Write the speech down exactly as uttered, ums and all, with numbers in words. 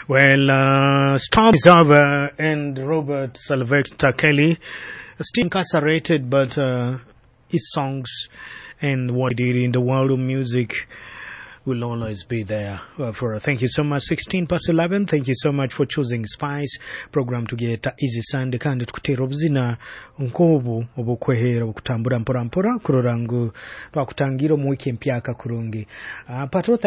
Well, uh, Storm is over and Robert Sylvester Kelly still incarcerated, but uh, his songs and what he did in the world of music will always be there uh, for her. Thank you so much. sixteen past eleven. Thank you so much for choosing Spice program to get easy Sunday kandi tukutera obuzina nkobu obukwehera okutambura mpora mpora kurorangu twakutangira mu weekend pyaka kurungi. Uh, Patro